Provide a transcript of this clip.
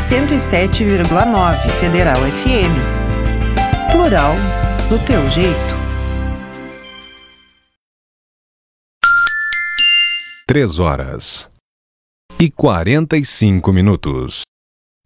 107,9 Federal FM. Plural do teu jeito. 3h45